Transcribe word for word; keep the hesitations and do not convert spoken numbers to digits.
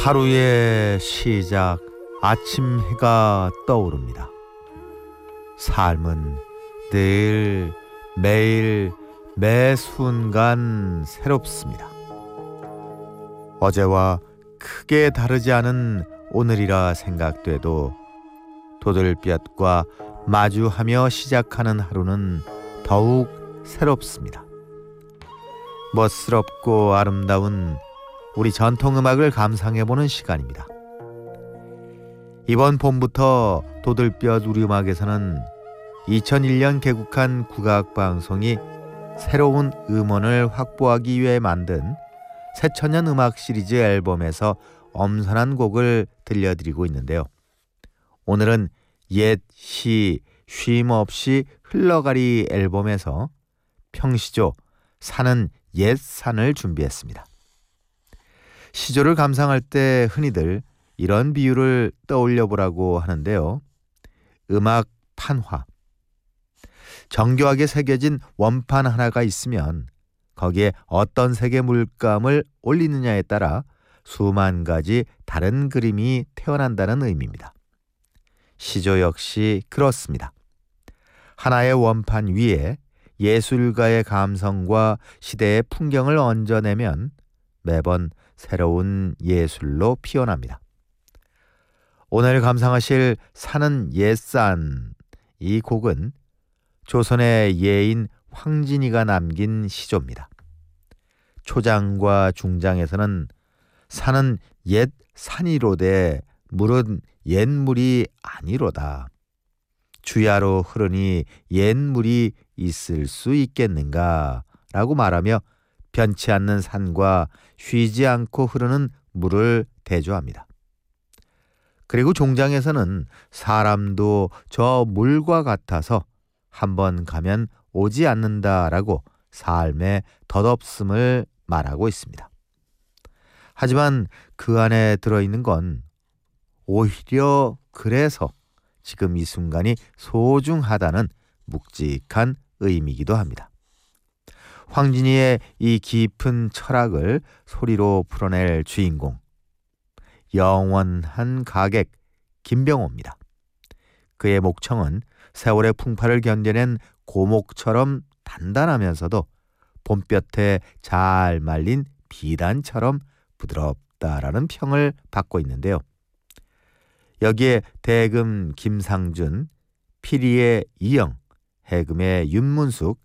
하루의 시작, 아침 해가 떠오릅니다. 삶은 늘 매일 매 순간 새롭습니다. 어제와 크게 다르지 않은 오늘이라 생각돼도 도들볕과 마주하며 시작하는 하루는 더욱 새롭습니다. 멋스럽고 아름다운 우리 전통음악을 감상해보는 시간입니다. 이번 봄부터 도들볕 우리음악에서는 이천일 년 개국한 국악방송이 새로운 음원을 확보하기 위해 만든 새천년 음악 시리즈 앨범에서 엄선한 곡을 들려드리고 있는데요. 오늘은 옛 시 쉼없이 흘러가리 앨범에서 평시조 사는 옛 산을 준비했습니다. 시조를 감상할 때 흔히들 이런 비유를 떠올려 보라고 하는데요. 음악 판화. 정교하게 새겨진 원판 하나가 있으면 거기에 어떤 색의 물감을 올리느냐에 따라 수만 가지 다른 그림이 태어난다는 의미입니다. 시조 역시 그렇습니다. 하나의 원판 위에 예술가의 감성과 시대의 풍경을 얹어내면 매번 새로운 예술로 피어납니다. 오늘 감상하실 사는 옛산, 이 곡은 조선의 예인 황진이가 남긴 시조입니다. 초장과 중장에서는 산은 옛 산이로되 물은 옛물이 아니로다. 주야로 흐르니 옛물이 있을 수 있겠는가 라고 말하며 변치 않는 산과 쉬지 않고 흐르는 물을 대조합니다. 그리고 종장에서는 사람도 저 물과 같아서 한번 가면 오지 않는다라고 삶의 덧없음을 말하고 있습니다. 하지만 그 안에 들어있는 건 오히려 그래서 지금 이 순간이 소중하다는 묵직한 의미이기도 합니다. 황진이의 이 깊은 철학을 소리로 풀어낼 주인공, 영원한 가객 김병호입니다. 그의 목청은 세월의 풍파를 견뎌낸 고목처럼 단단하면서도 봄볕에 잘 말린 비단처럼 부드럽다라는 평을 받고 있는데요. 여기에 대금 김상준, 피리의 이영, 해금의 윤문숙,